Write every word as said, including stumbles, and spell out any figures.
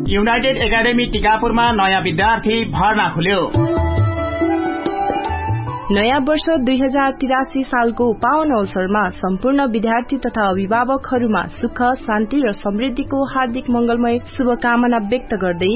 United academy टिकापुरमा नयाँ विद्यार्थी भर्ना खुल्यो। नयाँ वर्ष दुई हजार तिरासी सालको पावन अवसरमा सम्पूर्ण विद्यार्थी तथा अभिभावकहरूमा सुख शान्ति र समृद्धिको हार्दिक मंगलमय शुभकामना व्यक्त गर्दै